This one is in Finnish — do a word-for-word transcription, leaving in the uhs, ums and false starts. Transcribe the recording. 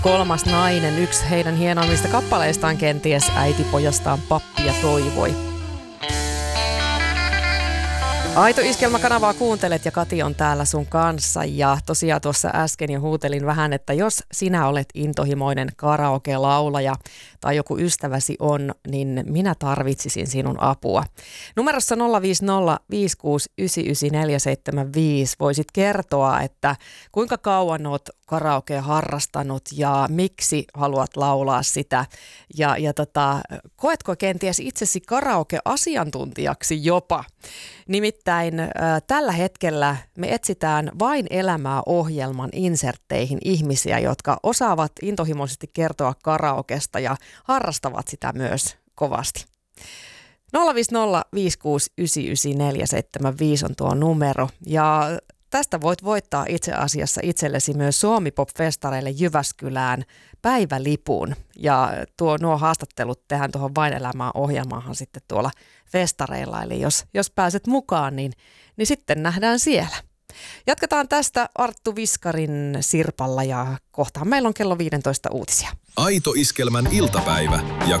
Kolmas nainen, yksi heidän hienoimmista kappaleistaan kenties äitipojastaan Pappia toivoi. Aito Iskelmä-kanavaa kuuntelet ja Kati on täällä sun kanssa ja tosiaan tuossa äsken jo huutelin vähän, että jos sinä olet intohimoinen karaoke-laulaja tai joku ystäväsi on, niin minä tarvitsisin sinun apua. Numerossa nolla viisi nolla viisi kuusi yhdeksän yhdeksän neljä seitsemän viisi voisit kertoa, että kuinka kauan olet karaokea harrastanut ja miksi haluat laulaa sitä ja, ja tota, koetko kenties itsesi karaoke-asiantuntijaksi jopa? Nimittäin äh, tällä hetkellä me etsitään Vain elämää -ohjelman insertteihin ihmisiä, jotka osaavat intohimoisesti kertoa karaokesta ja harrastavat sitä myös kovasti. nolla viisi nolla viisi kuusi yhdeksän yhdeksän neljä seitsemän viisi on tuo numero ja tästä voit voittaa itse asiassa itsellesi myös Suomi Pop-festareille Jyväskylään päivälipun. Ja tuo, nuo haastattelut tehdään tuohon Vain elämää -ohjelmaanhan sitten tuolla festareilla. Eli jos, jos pääset mukaan, niin, niin sitten nähdään siellä. Jatketaan tästä Arttu Viskarin Sirpalla ja kohtaan meillä on kello viisitoista uutisia. Aito Iskelmän iltapäivä ja